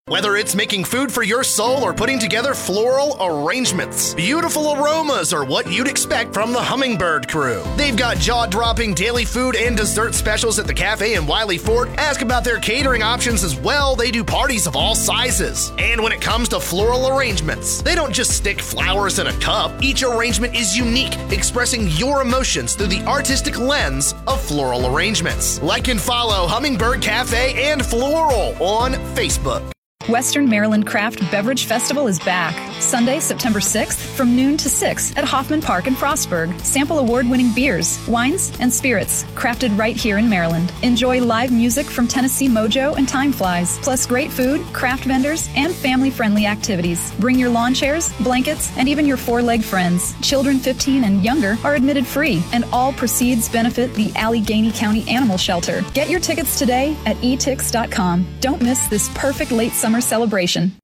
Whether it's making food for your soul or putting together floral arrangements, beautiful aromas are what you'd expect from the Hummingbird crew. They've got jaw-dropping daily food and dessert specials at the cafe in Wiley Fort. Ask about their catering options as well. They do parties of all sizes. And when it comes to floral arrangements, they don't just stick flowers in a cup. Each arrangement is unique, expressing your emotions through the artistic lens of floral arrangements. Like and follow Hummingbird Cafe and Floral on Facebook. Western Maryland Craft Beverage Festival is back. Sunday, September 6th from noon to 6 at Hoffman Park in Frostburg. Sample award-winning beers, wines, and spirits crafted right here in Maryland. Enjoy live music from Tennessee Mojo and Time Flies, plus great food, craft vendors, and family-friendly activities. Bring your lawn chairs, blankets, and even your four-legged friends. Children 15 and younger are admitted free, and all proceeds benefit the Allegheny County Animal Shelter. Get your tickets today at etix.com. Don't miss this perfect late summer celebration.